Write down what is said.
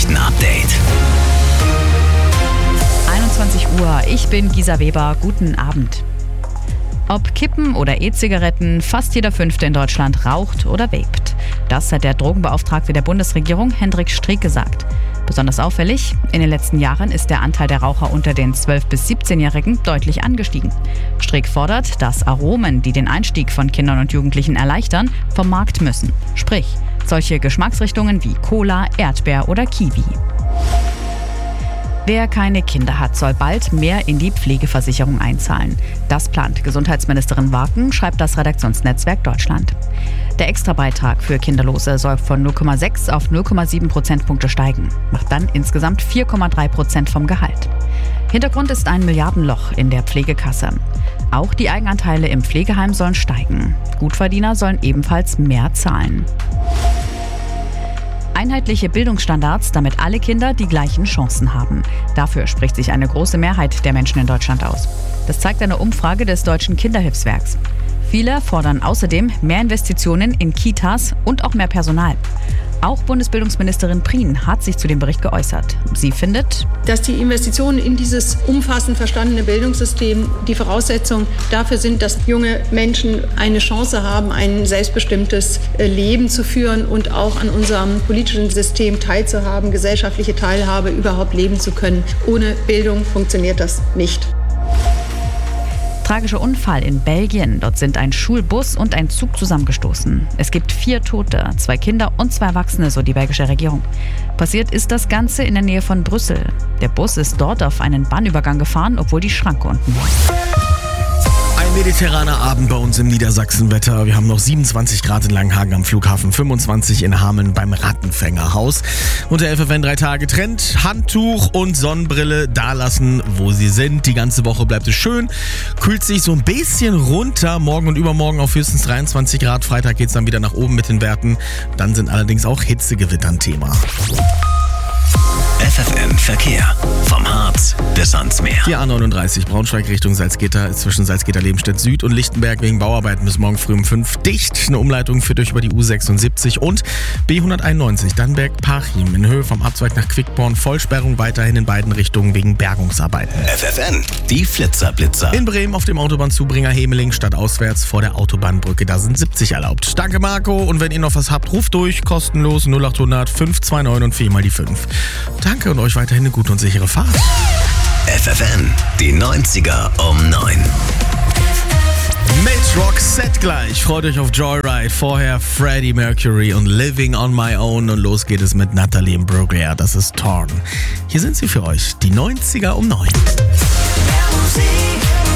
Nachrichten-Update. 21 Uhr, ich bin Gisa Weber, guten Abend. Ob Kippen oder E-Zigaretten, fast jeder Fünfte in Deutschland raucht oder vapet. Das hat der Drogenbeauftragte der Bundesregierung, Hendrik Streeck, gesagt. Besonders auffällig, in den letzten Jahren ist der Anteil der Raucher unter den 12- bis 17-Jährigen deutlich angestiegen. Streeck fordert, dass Aromen, die den Einstieg von Kindern und Jugendlichen erleichtern, vom Markt müssen. Sprich, solche Geschmacksrichtungen wie Cola, Erdbeer oder Kiwi. Wer keine Kinder hat, soll bald mehr in die Pflegeversicherung einzahlen. Das plant Gesundheitsministerin Warken, schreibt das Redaktionsnetzwerk Deutschland. Der Extrabeitrag für Kinderlose soll von 0,6 auf 0,7 Prozentpunkte steigen, macht dann insgesamt 4,3% vom Gehalt. Hintergrund ist ein Milliardenloch in der Pflegekasse. Auch die Eigenanteile im Pflegeheim sollen steigen. Gutverdiener sollen ebenfalls mehr zahlen. Einheitliche Bildungsstandards, damit alle Kinder die gleichen Chancen haben. Dafür spricht sich eine große Mehrheit der Menschen in Deutschland aus. Das zeigt eine Umfrage des Deutschen Kinderhilfswerks. Viele fordern außerdem mehr Investitionen in Kitas und auch mehr Personal. Auch Bundesbildungsministerin Prien hat sich zu dem Bericht geäußert. Sie findet, dass die Investitionen in dieses umfassend verstandene Bildungssystem die Voraussetzung dafür sind, dass junge Menschen eine Chance haben, ein selbstbestimmtes Leben zu führen und auch an unserem politischen System teilzuhaben, gesellschaftliche Teilhabe überhaupt leben zu können. Ohne Bildung funktioniert das nicht. Tragischer Unfall in Belgien. Dort sind ein Schulbus und ein Zug zusammengestoßen. Es gibt 4 Tote, 2 Kinder und 2 Erwachsene, so die belgische Regierung. Passiert ist das Ganze in der Nähe von Brüssel. Der Bus ist dort auf einen Bahnübergang gefahren, obwohl die Schranke unten war. Ein mediterraner Abend bei uns im Niedersachsenwetter. Wir haben noch 27 Grad in Langenhagen am Flughafen, 25 in Hameln beim Rattenfängerhaus. Und der FFN 3 Tage Trend, Handtuch und Sonnenbrille da lassen, wo sie sind. Die ganze Woche bleibt es schön, kühlt sich so ein bisschen runter. Morgen und übermorgen auf höchstens 23 Grad. Freitag geht es dann wieder nach oben mit den Werten. Dann sind allerdings auch Hitzegewitter ein Thema. FFN Verkehr. Vom Harz bis ans Meer. Die A39 Braunschweig Richtung Salzgitter ist zwischen Salzgitter-Lebenstedt Süd und Lichtenberg wegen Bauarbeiten bis morgen früh um 5 dicht. Eine Umleitung führt euch über die U76 und B191 Dannenberg-Parchim in Höhe vom Abzweig nach Quickborn. Vollsperrung weiterhin in beiden Richtungen wegen Bergungsarbeiten. FFN, die Flitzer-Blitzer. In Bremen auf dem Autobahnzubringer Hemeling stadtauswärts vor der Autobahnbrücke. Da sind 70 erlaubt. Danke Marco, und wenn ihr noch was habt, ruft durch, kostenlos 0800 529 und 4 mal die 5. Danke und euch weiterhin eine gute und sichere Fahrt. FFN, die 90er um 9. Mates Rock Set gleich. Freut euch auf Joyride. Vorher Freddie Mercury und Living on My Own. Und los geht es mit Natalie Imbruglia. Das ist Torn. Hier sind sie für euch, die 90er um 9. Musik.